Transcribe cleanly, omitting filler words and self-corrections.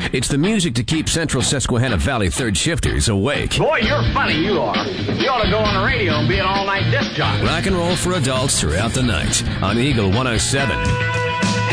It's the music to keep Central Susquehanna Valley third shifters awake. Boy, you're funny, you are. You ought to go on the radio and be an all-night disc jockey. Rock and roll for adults throughout the night on Eagle 107.